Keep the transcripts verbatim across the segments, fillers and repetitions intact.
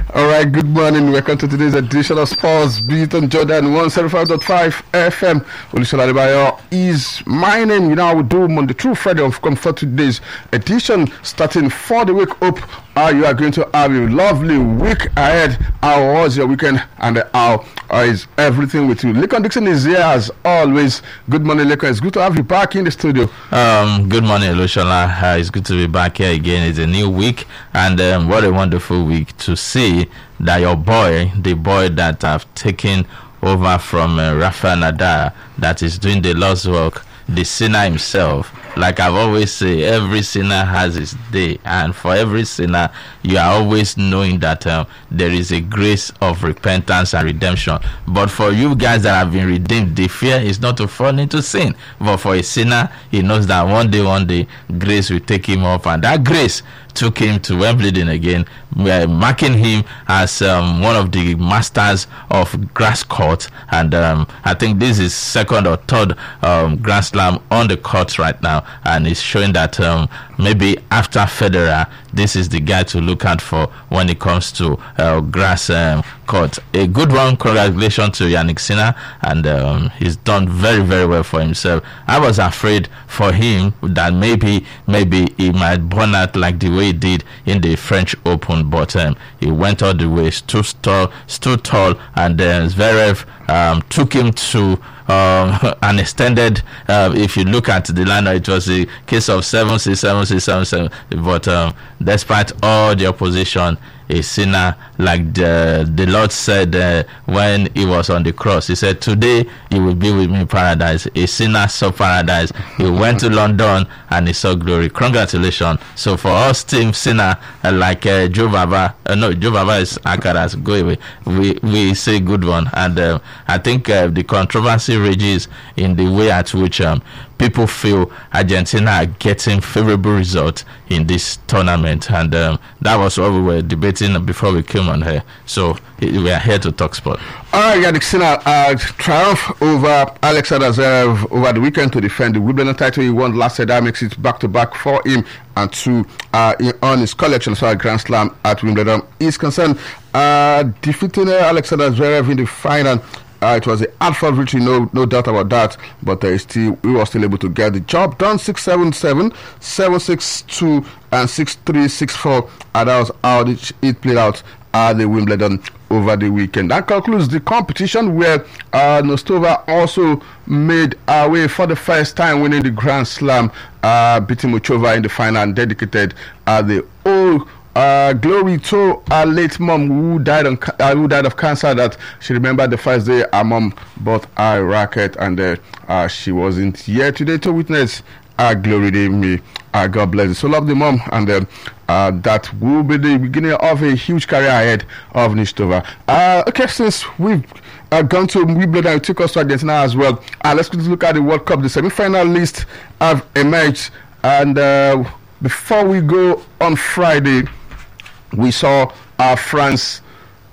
All right, good morning. Welcome to today's edition of Sports Beat on Jordan one oh five point five F M. Olusola Adebayo is my name. You know, I will do Monday through Friday of comfort today's edition, starting for the week up. Uh, you are going to have a lovely week ahead. How was your weekend and uh, how uh, is everything with you? Lekon Dixon is here as always. Good morning, Lekon. It's good to have you back in the studio. Um, good morning, Olusola. Uh, it's good to be back here again. It's a new week, and um, what a wonderful week to see that your boy, the boy that I've taken over from uh, Rafael Nadal, that is doing the Lord's work, the sinner himself. Like I've always say, every sinner has his day, and for every sinner, you are always knowing that um, there is a grace of repentance and redemption. But for you guys that have been redeemed, the fear is not to fall into sin. But for a sinner, he knows that one day, one day, grace will take him off, and that grace took him to Wimbledon again, uh, marking him as um, one of the masters of grass court. And um, I think this is second or third um, Grand Slam on the court right now, and it's showing that um, maybe after Federer, this is the guy to look out for when it comes to uh, grass um, court. A good one. Congratulations to Yannick Sinner, and um, he's done very, very well for himself. I was afraid for him that maybe, maybe he might burn out like the way he did in the French Open, but um, he went all the way, stood tall, stood tall, and then Zverev um, took him to Um, an extended, uh, if you look at the line, it was a case of seven six, seven six, seven seven. But um, despite all the opposition, a sinner, like the, the Lord said uh, when he was on the cross, he said, "Today you will be with me in paradise." A sinner saw paradise. He went to London and he saw glory. Congratulations. So for us, team sinner, uh, like uh, Joe Baba, uh, no, Joe Baba is Akaras, go away. We, we say good one. And uh, I think uh, the controversy rages in the way at which um, people feel Argentina are getting favorable results in this tournament, and um, that was what we were debating before we came on here. So we are here to talk sport. All right, Yannick Sinner uh, triumph over Alexander Zverev over the weekend to defend the Wimbledon title he won last year. That makes it back to back for him and two uh, on his collection as far as Grand Slam at Wimbledon is concerned. Uh, defeating uh, Alexander Zverev in the final. Uh, it was a hard-fought victory, no, no doubt about that. But uh, still, we were still able to get the job done. six seven seven, seven six two, and six three six four. And that was how it, it played out at the Wimbledon over the weekend. That concludes the competition, where uh, Nostova also made her way for the first time, winning the Grand Slam, uh, beating Muchova in the final, and dedicated uh, the old. Uh, glory to our late mom who died on uh, who died of cancer. That she remembered the first day her mom bought her racket, and uh, uh, she wasn't here today to witness our glory day. Me, uh, God bless the soul of the mom, and uh, uh, that will be the beginning of a huge career ahead of Nistova. Uh, okay, since we've uh, gone to Wimbledon, it took us to Argentina as well. Uh, let's look at the World Cup. The semi-final list have emerged, and uh, before we go on Friday, we saw uh, France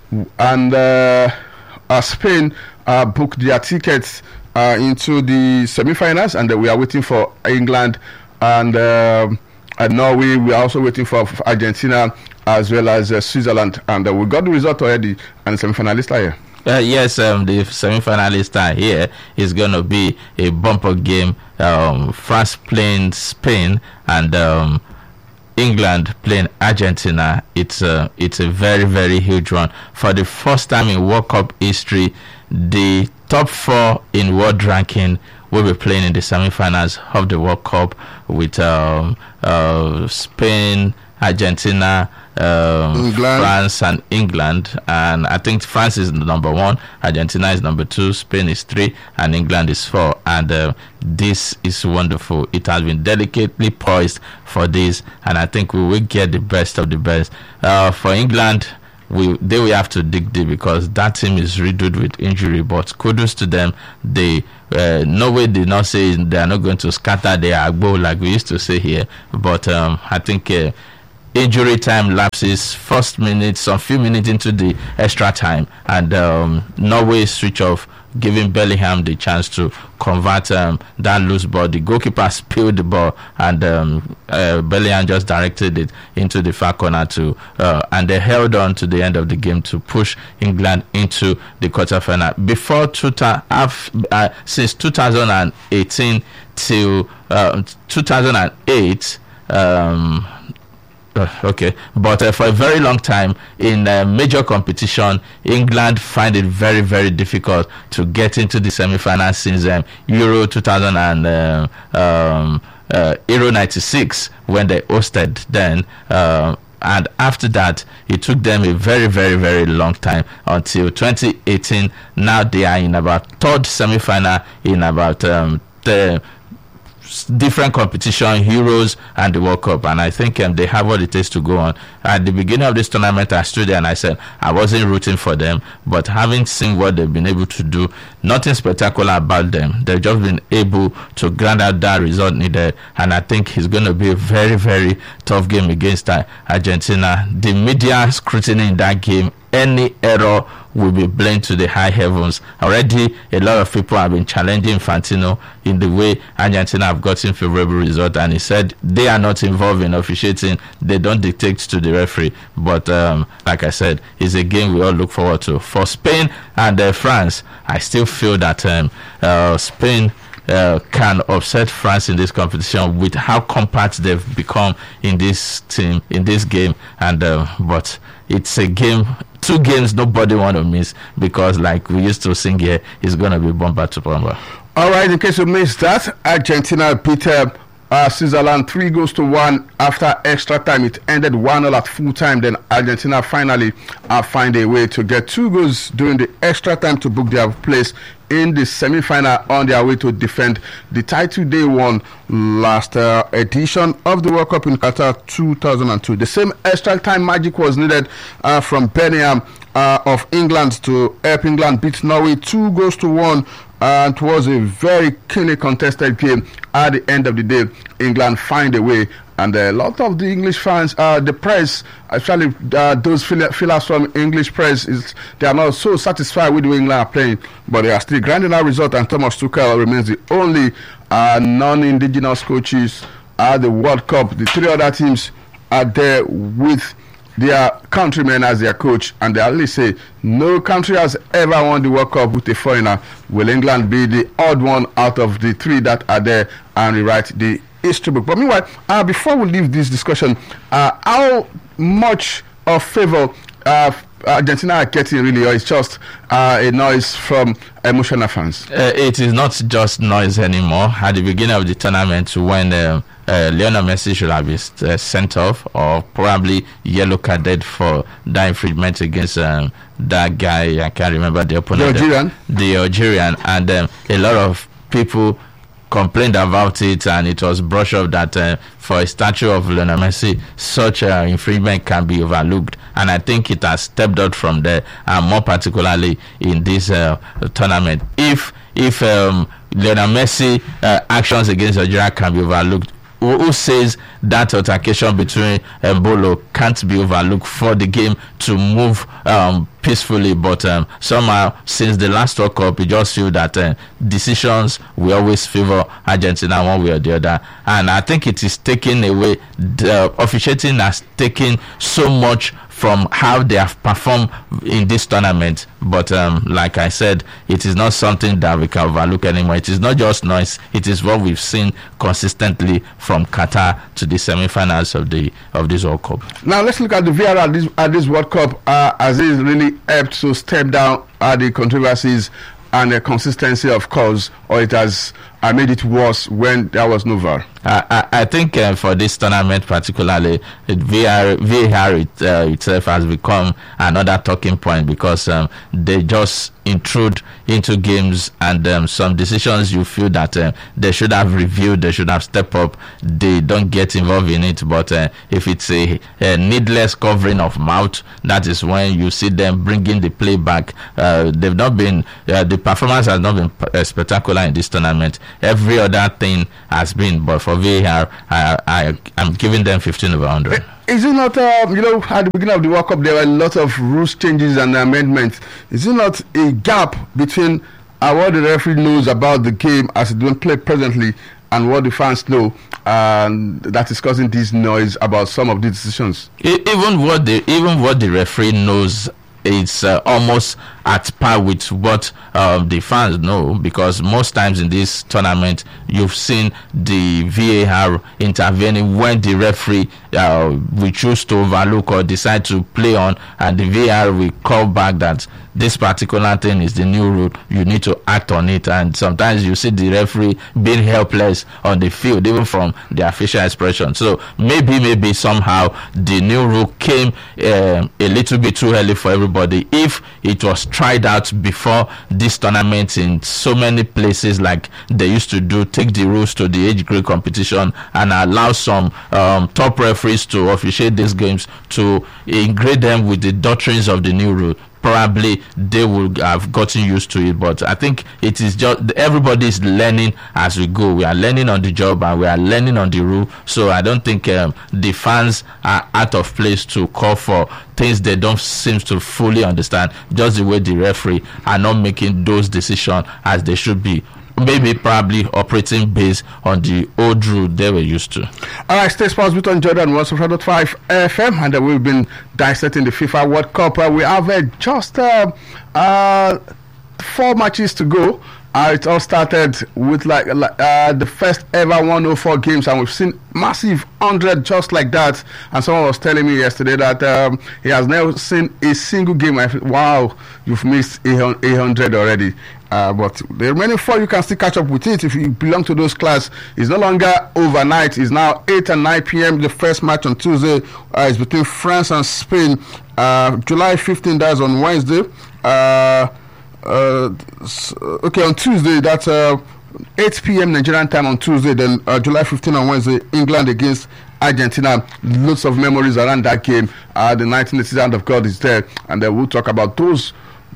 and uh, uh, Spain uh, book their tickets uh, into the semi-finals, and uh, we are waiting for England and, uh, and Norway. We are also waiting for, for Argentina as well as uh, Switzerland, and uh, we got the result already, and the semi-finalists are here. Uh, yes, um, the semi-finalists are here. It's going to be a bumper game. Um, France playing Spain, and um, England playing Argentina. It's a, it's a very, very huge one. For the first time in World Cup history, the top four in world ranking will be playing in the semi-finals of the World Cup, with um, uh, Spain, Argentina, um, France and England. And I think France is number one, Argentina is number two, Spain is three, and England is four. And uh, this is wonderful. It has been delicately poised for this, and I think we will get the best of the best. Uh, for England, we they will have to dig deep, because that team is riddled with injury. But kudos to them. They uh, Norway did not say they are not going to scatter their agbo like we used to say here. But um, I think uh, injury time lapses, first minute, some few minutes into the extra time, and um, Norway switch off giving Bellingham the chance to convert um, that loose ball. The goalkeeper spilled the ball, and um, uh, Bellingham just directed it into the far corner to, uh, and they held on to the end of the game to push England into the quarterfinal. Before two ta- uh, since two thousand eighteen till uh, two thousand eight. Um, uh, okay, but uh, for a very long time in uh, major competition, England find it very, very difficult to get into the semi-final since um, Euro two thousand and uh, um, uh, Euro ninety-six when they hosted then. Uh, and after that, it took them a very, very, very long time until twenty eighteen. Now they are in about third semi-final in about um, the different competition, Euros and the World Cup, and I think um, they have what it takes to go on. At the beginning of this tournament, I stood there and I said I wasn't rooting for them, but having seen what they've been able to do, nothing spectacular about them. They've just been able to grind out that result needed, and I think it's going to be a very, very tough game against uh, Argentina. The media scrutiny in that game, any error will be blamed to the high heavens. Already, a lot of people have been challenging Infantino in the way Argentina have gotten favorable result, and he said they are not involved in officiating. They don't dictate to the referee. But um, like I said, it's a game we all look forward to. For Spain and uh, France, I still feel that um, uh, Spain Uh, can upset France in this competition with how compact they've become in this team, in this game. And uh, but it's a game, two games nobody want to miss, because like we used to sing here, it's going to be bumper to bumper. All right, in case you missed that, Argentina beat uh, uh, Switzerland three goals to one after extra time. It ended one nil at full time. Then Argentina finally uh, find a way to get two goals during the extra time to book their place in the semi-final on their way to defend the title they won last uh, edition of the World Cup in Qatar two thousand two. The same extra time magic was needed uh, from Bellingham uh, of England to help England beat Norway two goals to one. And it was a very keenly contested game. At the end of the day, England find a way, and a lot of the English fans, uh, the press, actually uh, those feelers from English press, is they are not so satisfied with the way England are playing, but they are still grinding out result, and Thomas Tuchel remains the only uh, non-indigenous coaches at the World Cup. The three other teams are there with their countrymen as their coach, and they only say no country has ever won the World Cup with a foreigner. Will England be the odd one out of the three that are there and rewrite the history book? But meanwhile, uh, before we leave this discussion, uh, how much of favor uh, Argentina are getting really, or it's just uh, a noise from emotional fans? Uh, it is not just noise anymore. At the beginning of the tournament, when uh, uh, Lionel Messi should have been uh, sent off, or probably yellow carded for that infringement against um, that guy, I can't remember the opponent. The Algerian? The Algerian, and um, a lot of people complained about it, and it was brushed off that uh, for a statue of Lionel Messi, such uh, infringement can be overlooked, and I think it has stepped out from there, and more particularly in this uh, tournament. If if um, Lionel Messi uh, actions against Algeria can be overlooked, who, who says that altercation between Embolo can't be overlooked for the game to move um, peacefully? But um, somehow, since the last World Cup, you just feel that uh, decisions will always favor Argentina one way or the other. And I think it is taking away, the officiating has taken so much from how they have performed in this tournament. But um, like I said, it is not something that we can overlook anymore. It is not just noise. It is what we've seen consistently from Qatar to the semi-finals of the of this World Cup. Now let's look at the V A R at this, at this World Cup, uh, as it really helped to step down uh, the controversies and the consistency of calls, or it has uh, made it worse when there was no V A R. Uh, I, I think uh, for this tournament particularly, it V A R, V A R it, uh, itself has become another talking point, because um, they just intrude into games, and um, some decisions you feel that uh, they should have reviewed, they should have stepped up, they don't get involved in it. But uh, if it's a, a needless covering of mouth, that is when you see them bringing the play back. Uh, they've not been, uh, the performance has not been uh, spectacular in this tournament. Every other thing has been, but for V A R, I, I, I'm giving them fifteen over one hundred. Is it not, uh, you know, at the beginning of the World Cup, there were a lot of rules changes and amendments. Is it not a gap between uh, what the referee knows about the game as it being played presently, and what the fans know, and that is causing this noise about some of the decisions. Even what the even what the referee knows, it's uh, almost at par with what um, the fans know, because most times in this tournament you've seen the V A R intervening when the referee uh, will choose to overlook or decide to play on, and the V A R will call back that this particular thing is the new rule, you need to act on it. And sometimes you see the referee being helpless on the field, even from the official expression. So maybe maybe somehow the new rule came uh, a little bit too early for everybody. If it was tried out before this tournament in so many places like they used to do, take the rules to the age grade competition and allow some um, top referees to officiate these games, to ingrate them with the doctrines of the new rule, probably they would have gotten used to it. But I think it is just everybody is learning as we go. We are learning on the job and we are learning on the rule. So I don't think um, the fans are out of place to call for things they don't seem to fully understand, just the way the referee are not making those decisions as they should be. Maybe probably operating based on the old rule they were used to. All right, stay sports with on Jordan one oh four point five F M, and uh, we've been dissecting the FIFA World Cup. Uh, we have uh, just uh, uh, four matches to go. Uh, it all started with like uh, the first ever one oh four games, and we've seen massive one hundred just like that. And someone was telling me yesterday that um, he has never seen a single game. I thought, wow, you've missed eight hundred already. Uh, but the remaining four, you can still catch up with it if you belong to those class. It's no longer overnight. It's now eight and nine p.m. The first match on Tuesday uh, is between France and Spain. Uh, July fifteenth, that's on Wednesday. Uh, uh, okay, on Tuesday, that's uh, eight p.m. Nigerian time on Tuesday. Then uh, July fifteenth on Wednesday, England against Argentina. Lots of memories around that game. Uh, the nineteen eighties hand of God is there, and then we'll talk about those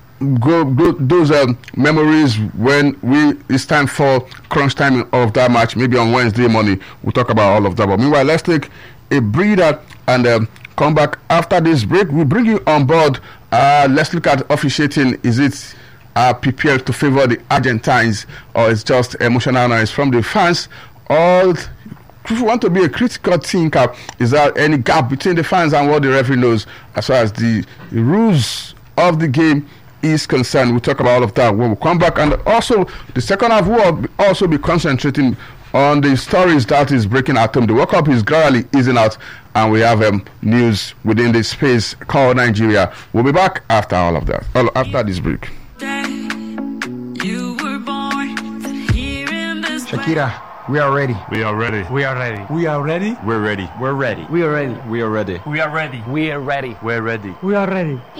Go, go those um, memories when we it's time for crunch time of that match. Maybe on Wednesday morning we'll talk about all of that. But meanwhile, let's take a breather and um, come back after this break. We bring you on board. Uh, let's look at officiating. Is it uh, prepared to favor the Argentines, or it's just emotional noise from the fans? Or if you want to be a critical thinker, is there any gap between the fans and what the referee knows as far as the rules of the game is concerned? We'll talk about all of that when we come back. And also the second half will also be concentrating on the stories that is breaking at home. The World Cup is gradually easing out, and we have um, news within the space called Nigeria. We'll be back after all of that, after this break. Shakira, we are ready. We are ready. We are ready. We are ready. We're ready. We're ready. We are ready. We are ready. We are ready. We are ready. We're ready. We are ready.